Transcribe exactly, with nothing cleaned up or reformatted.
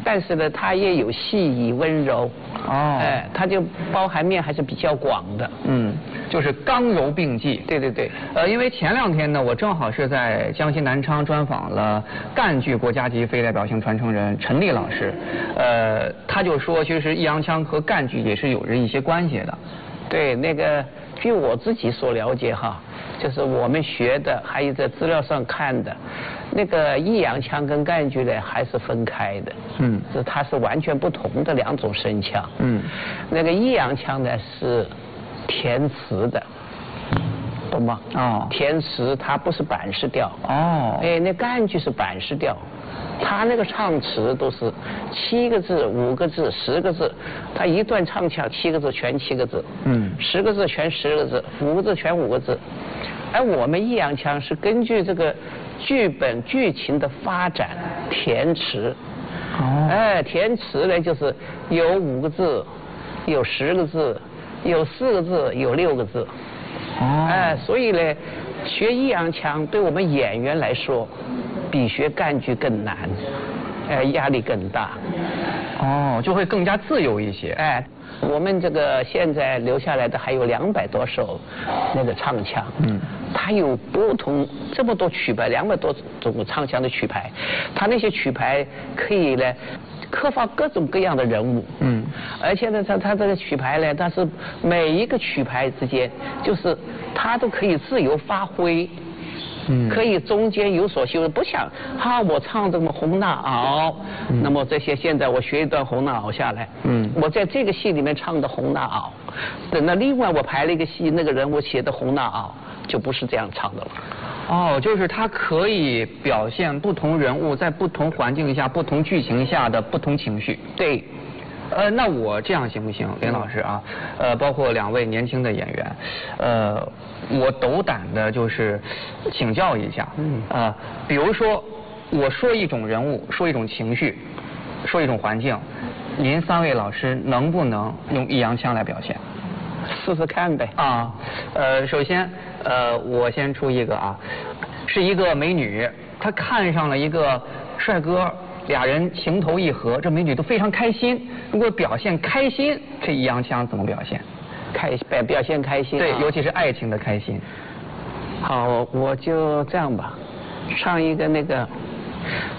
但是呢，它也有细腻温柔。哦，哎，它就包含面还是比较广的。 嗯，就是刚柔并济。 对对对。 呃，因为前两天呢，我正好是在江西南昌专访了赣剧国家级非代表性传承人陈丽老师，呃，他就说，其实易烊千和赣剧也是有着一些关系的。 对，那个据我自己所了解哈，就是我们学的，还有在资料上看的，那个易烊腔跟赣剧呢还是分开的。嗯，这它是完全不同的两种声腔。嗯，那个易烊腔呢是填词的，懂吗？哦，填词它不是板式调。哦，哎，那赣剧是板式调。他那个唱词都是七个字、五个字、十个字，他一段唱腔七个字全七个字，嗯，十个字全十个字，五个字全五个字。而我们易烊腔是根据这个剧本剧情的发展填词。哦，哎，填词呢就是有五个字，有十个字，有四个字，有六个字。哦，哎，所以呢，学易烊腔对我们演员来说，比学赣剧更难，哎，压力更大。 哦，就会更加自由一些。 哎，我们这个现在留下来的还有两百多首那个唱腔，嗯，它有不同这么多曲牌，两百多种唱腔的曲牌，它那些曲牌可以呢刻画各种各样的人物，嗯，而且呢，它它这个曲牌呢，它是每一个曲牌之间，就是它都可以自由发挥。嗯，可以中间有所修，不像哈、啊，我唱这么红娜袄，嗯、那么这些现在我学一段红娜袄下来，嗯，我在这个戏里面唱的红娜袄，等到另外我排了一个戏，那个人物写的红娜袄就不是这样唱的了。 哦，就是它可以表现不同人物在不同环境下、不同剧情下的不同情绪。 对。 呃，那我这样行不行，林老师啊？呃，包括两位年轻的演员，呃，我斗胆的就是请教一下，嗯啊、呃，比如说我说一种人物，说一种情绪，说一种环境，您三位老师能不能用易烊腔来表现？ 试试看呗。 啊，呃，首先，呃，我先出一个啊，是一个美女，她看上了一个帅哥。俩人情投意合，这美女都非常开心。如果表现开心，这易烊腔怎么表现？ 开表表现开心、啊， 对，尤其是爱情的开心。 好，我就这样吧，唱一个那个